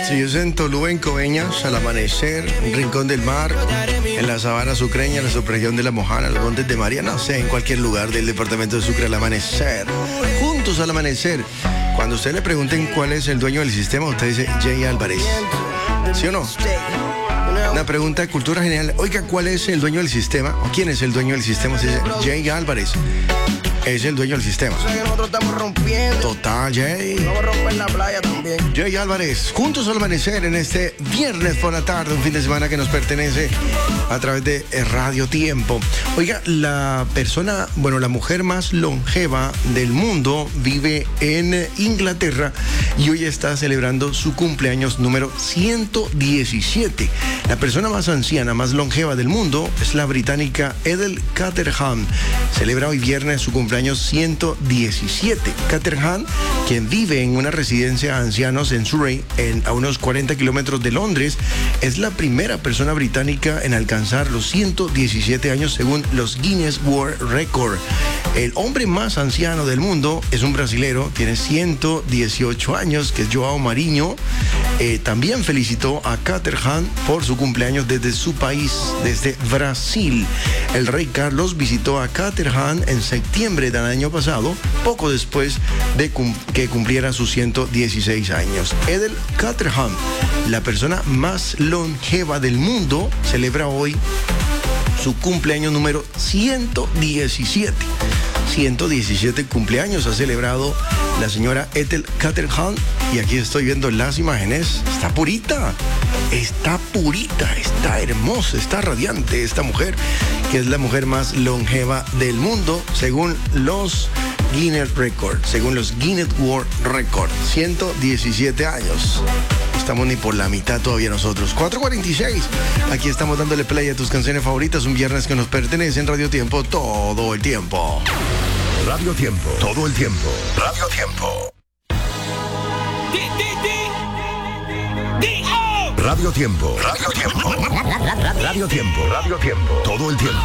Si es en Tolú, en Coveñas, al amanecer, un rincón del mar, en la sabana sucreña, en la subregión de La Mojana, los Montes de María, no sé, en cualquier lugar del departamento de Sucre al amanecer, juntos al amanecer. Cuando usted le pregunten cuál es el dueño del sistema, usted dice Jay Álvarez. ¿Sí o no? Una pregunta de cultura general. Oiga, ¿cuál es el dueño del sistema? ¿O quién es el dueño del sistema? Se dice Jay Álvarez. Es el dueño del sistema. O sea que nosotros estamos rompiendo. Total, Jay. Vamos a romper la playa también. Jay Álvarez, juntos al amanecer en este viernes por la tarde, un fin de semana que nos pertenece a través de Radio Tiempo. Oiga, la mujer más longeva del mundo vive en Inglaterra y hoy está celebrando su cumpleaños número 117. La persona más anciana, más longeva del mundo es la británica Edel Caterham. Celebra hoy viernes su cumpleaños 117. Caterham, quien vive en una residencia de ancianos en Surrey, a unos 40 kilómetros de Londres, es la primera persona británica en alcanzar los 117 años según los Guinness World Record. El hombre más anciano del mundo es un brasilero, tiene 118 años, que es João Marinho. También felicitó a Caterham por su cumpleaños desde su país, desde Brasil. El rey Carlos visitó a Caterham en septiembre del año pasado, poco después de que cumpliera sus 116 años. Edel Caterham, la persona más longeva del mundo, celebra hoy su cumpleaños número 117. 117 cumpleaños ha celebrado la señora Edel Caterham y aquí estoy viendo las imágenes. Está purita, está hermosa, está radiante esta mujer, que es la mujer más longeva del mundo según los Guinness Record, según los Guinness World Record. 117 años. Estamos ni por la mitad todavía nosotros. 4:46. Aquí estamos dándole play a tus canciones favoritas. Un viernes que nos pertenece en Radio Tiempo todo el tiempo. Radio Tiempo, todo el tiempo. Radio Tiempo. Radio Tiempo. Radio Tiempo. Radio Tiempo. Radio Tiempo. Todo el tiempo.